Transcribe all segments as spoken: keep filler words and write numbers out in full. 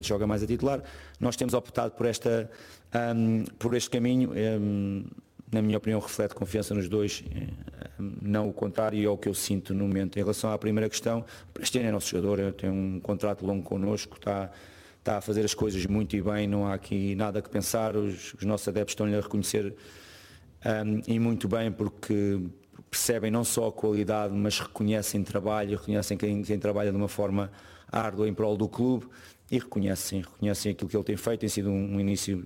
joga mais a titular. Nós temos optado por, esta, um, por este caminho, um, na minha opinião reflete confiança nos dois, um, não o contrário, e é o que eu sinto no momento. Em relação à primeira questão, o Prestiani é nosso jogador, tem um contrato longo connosco, está, está a fazer as coisas muito e bem, não há aqui nada que pensar, os, os nossos adeptos estão-lhe a reconhecer um, e muito bem, porque percebem não só a qualidade, mas reconhecem trabalho, reconhecem quem, quem trabalha de uma forma árdua em prol do clube, e reconhecem, reconhecem aquilo que ele tem feito. Tem sido um, um início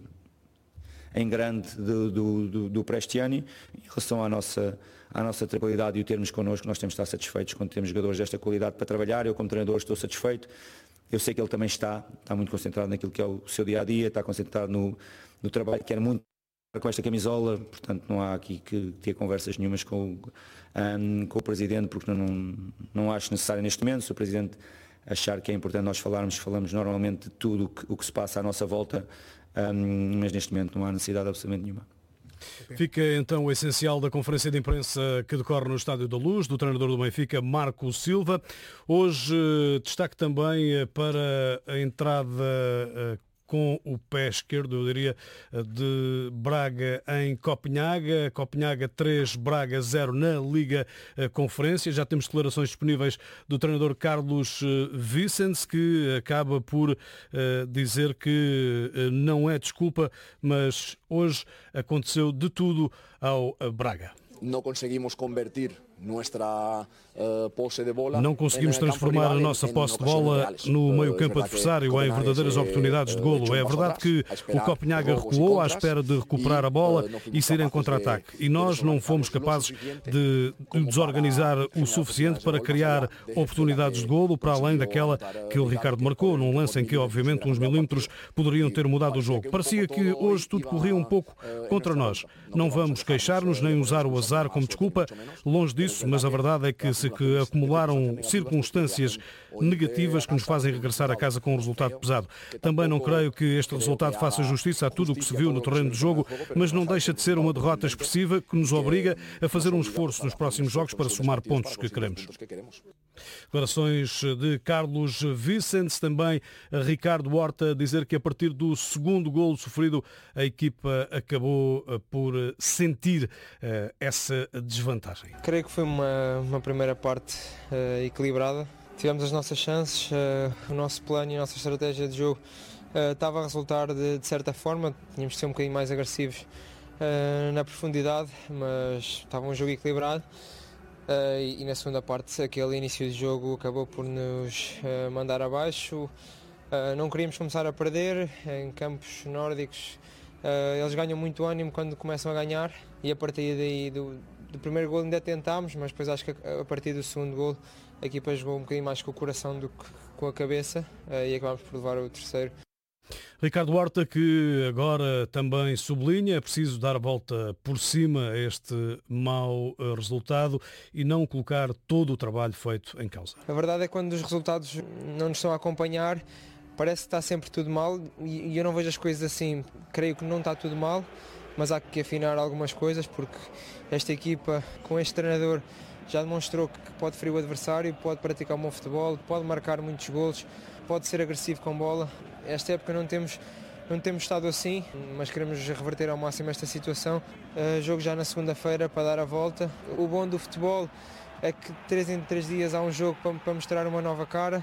em grande do, do, do, do Prestiani. Em relação à nossa, à nossa qualidade e o termos connosco, nós temos de estar satisfeitos quando temos jogadores desta qualidade para trabalhar. Eu, como treinador, estou satisfeito. Eu sei que ele também está, está muito concentrado naquilo que é o seu dia-a-dia, está concentrado no, no trabalho que quer muito com esta camisola, portanto não há aqui que ter conversas nenhumas com, um, com o Presidente, porque não, não, não acho necessário neste momento. Se o Presidente achar que é importante nós falarmos, falamos normalmente de tudo o que, o que se passa à nossa volta, um, mas neste momento não há necessidade absolutamente nenhuma. Fica então o essencial da conferência de imprensa que decorre no Estádio da Luz, do treinador do Benfica, Marco Silva. Hoje destaque também para a entrada com o pé esquerdo, eu diria, de Braga em Copenhaga. Copenhaga três, Braga zero na Liga Conferência. Já temos declarações disponíveis do treinador Carlos Vicens, que acaba por uh, dizer que uh, não é desculpa, mas hoje aconteceu de tudo ao Braga. Não conseguimos convertir nossa uh, posse de bola. Não conseguimos transformar a nossa posse de bola no meio-campo adversário em verdadeiras oportunidades de golo. É verdade que o Copenhaga recuou à espera de recuperar a bola e sair em contra-ataque. E nós não fomos capazes de desorganizar o suficiente para criar oportunidades de golo, para além daquela que o Ricardo marcou, num lance em que, obviamente, uns milímetros poderiam ter mudado o jogo. Parecia que hoje tudo corria um pouco contra nós. Não vamos queixar-nos nem usar o azar como desculpa, longe disso. Mas a verdade é que se que acumularam circunstâncias negativas que nos fazem regressar a casa com um resultado pesado. Também não creio que este resultado faça justiça a tudo o que se viu no terreno de jogo, mas não deixa de ser uma derrota expressiva que nos obriga a fazer um esforço nos próximos jogos para somar pontos que queremos. Declarações de Carlos Vicens, também Ricardo Horta dizer que a partir do segundo golo sofrido a equipa acabou por sentir uh, essa desvantagem. Creio que foi uma, uma primeira parte uh, equilibrada. Tivemos as nossas chances, uh, o nosso plano e a nossa estratégia de jogo uh, estava a resultar de, de certa forma. Tínhamos que ser um bocadinho mais agressivos uh, na profundidade, mas estava um jogo equilibrado. Uh, e, e na segunda parte aquele início de jogo acabou por nos uh, mandar abaixo. Uh, não queríamos começar a perder em campos nórdicos. Uh, eles ganham muito ânimo quando começam a ganhar, e a partir daí do, do primeiro gol ainda tentámos, mas depois acho que a, a partir do segundo gol a equipa jogou um bocadinho mais com o coração do que com a cabeça, uh, e acabámos por levar o terceiro. Ricardo Horta, que agora também sublinha, é preciso dar a volta por cima a este mau resultado e não colocar todo o trabalho feito em causa. A verdade é que quando os resultados não nos estão a acompanhar, parece que está sempre tudo mal, e eu não vejo as coisas assim. Creio que não está tudo mal, mas há que afinar algumas coisas, porque esta equipa, com este treinador, já demonstrou que pode ferir o adversário, pode praticar um bom futebol, pode marcar muitos golos, pode ser agressivo com bola. Esta época não temos, não temos estado assim, mas queremos reverter ao máximo esta situação. Uh, jogo já na segunda-feira para dar a volta. O bom do futebol é que três em três dias há um jogo para, para mostrar uma nova cara.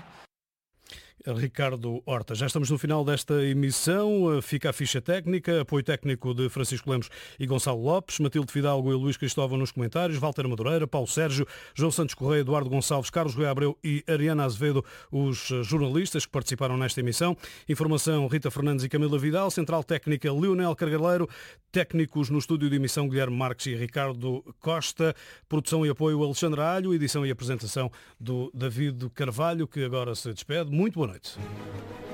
Ricardo Horta. Já estamos no final desta emissão. Fica a ficha técnica, apoio técnico de Francisco Lemos e Gonçalo Lopes, Matilde Fidalgo e Luís Cristóvão nos comentários, Walter Madureira, Paulo Sérgio, João Santos Correia, Eduardo Gonçalves, Carlos Rui Abreu e Ariana Azevedo, os jornalistas que participaram nesta emissão. Informação, Rita Fernandes e Camila Vidal. Central técnica, Leonel Cargaleiro. Técnicos no estúdio de emissão, Guilherme Marques e Ricardo Costa. Produção e apoio, Alexandre Alho. Edição e apresentação do David Carvalho, que agora se despede. Muito boa noite.